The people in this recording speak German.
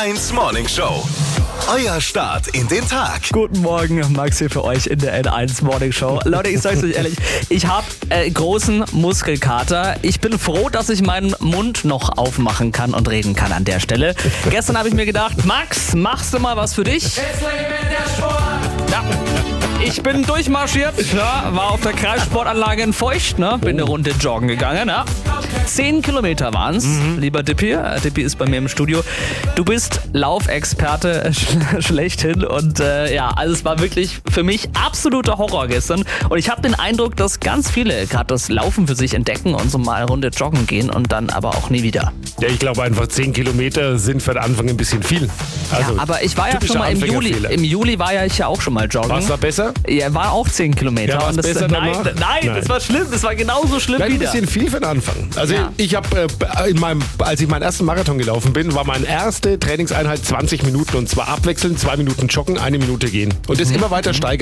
N1 Morning Show. Euer Start in den Tag. Guten Morgen, Max hier für euch in der N1 Morning Show. Leute, ich sag's euch ehrlich, ich habe großen Muskelkater. Ich bin froh, dass ich meinen Mund noch aufmachen kann und reden kann an der Stelle. Gestern habe ich mir gedacht, Max, machst du mal was für dich? Ja. Ich bin durchmarschiert, ja, war auf der Kreissportanlage in Feucht, ne, bin eine Runde joggen gegangen. Ja. 10 Kilometer waren's, lieber Dippi. Dippi ist bei mir im Studio. Du bist Laufexperte schlechthin und also es war wirklich für mich absoluter Horror gestern. Und ich habe den Eindruck, dass ganz viele gerade das Laufen für sich entdecken und so mal eine Runde joggen gehen und dann aber auch nie wieder. Ja, ich glaube einfach 10 Kilometer sind für den Anfang ein bisschen viel. Also, ja, aber ich war ja schon mal im Juli. Im Juli war ja ich ja auch schon mal joggen. War's da besser? Ja, war auch 10 Kilometer. Ja, war's besser danach? Nein, das war schlimm. Das war genauso schlimm Nein, wieder. ein bisschen viel für den Anfang. Also Ja. ich habe, als ich meinen ersten Marathon gelaufen bin, war meine erste Trainingseinheit 20 Minuten und zwar abwechselnd 2 Minuten joggen, 1 Minute gehen. Und das immer weiter steigern.